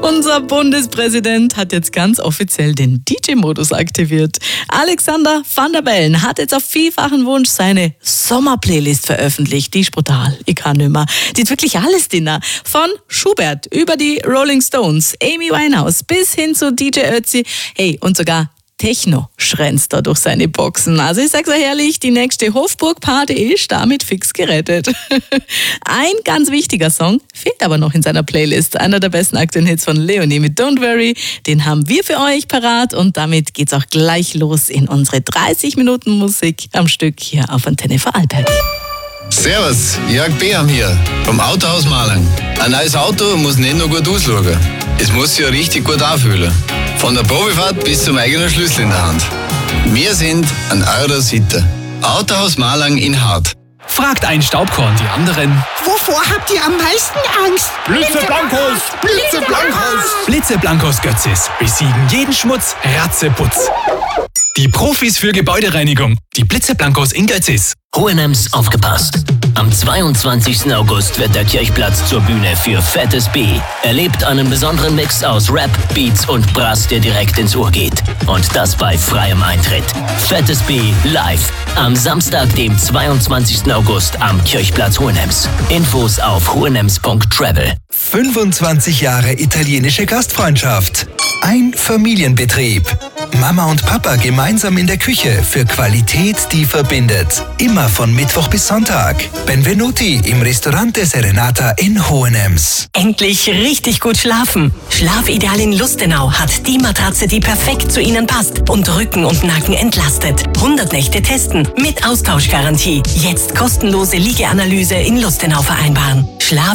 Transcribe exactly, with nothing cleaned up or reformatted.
Unser Bundespräsident hat jetzt ganz offiziell den D J-Modus aktiviert. Alexander Van der Bellen hat jetzt auf vielfachen Wunsch seine Sommerplaylist veröffentlicht. Die ist brutal, ich kann nicht mehr. Die hat wirklich alles drin. Von Schubert über die Rolling Stones, Amy Winehouse bis hin zu D J Ötzi. Hey, und sogar Techno schränzt da durch seine Boxen. Also ich sag's euch ehrlich, die nächste Hofburg-Party ist damit fix gerettet. Ein ganz wichtiger Song fehlt aber noch in seiner Playlist. Einer der besten aktuellen Hits von Leonie mit Don't Worry. Den haben wir für euch parat und damit geht's auch gleich los in unsere dreißig Minuten Musik am Stück hier auf Antenne Vorarlberg. Servus, Jörg Beham hier, vom Autohaus Malang. Ein neues Auto muss nicht nur gut ausschauen, es muss sich ja richtig gut anfühlen. Von der Probefahrt bis zum eigenen Schlüssel in der Hand. Wir sind an eurer Seite. Autohaus Malang in Hart. Fragt ein Staubkorn die anderen. Wovor habt ihr am meisten Angst? Blitzeblankos! Blitzeblankos! Blitzeblankos Götzis besiegen jeden Schmutz, Ratzeputz. Die Profis für Gebäudereinigung. Die Blitzeblankos in Götzis. H und M's aufgepasst. Am zweiundzwanzigsten August wird der Kirchplatz zur Bühne für Fettes B. Erlebt einen besonderen Mix aus Rap, Beats und Brass, der direkt ins Ohr geht. Und das bei freiem Eintritt. Fettes B live. Am Samstag, dem zweiundzwanzigsten August am Kirchplatz H und M's. Infos auf h und m's punkt travel. fünfundzwanzig Jahre italienische Gastfreundschaft. Ein Familienbetrieb. Mama und Papa gemeinsam in der Küche für Qualität, die verbindet. Immer von Mittwoch bis Sonntag. Benvenuti im Ristorante Serenata in H und M's. Endlich richtig gut schlafen. Schlafideal in Lustenau hat die Matratze, die perfekt zu Ihnen passt und Rücken und Nacken entlastet. hundert Nächte testen mit Austauschgarantie. Jetzt kostenlose Liegeanalyse in Lustenau vereinbaren. Schlaf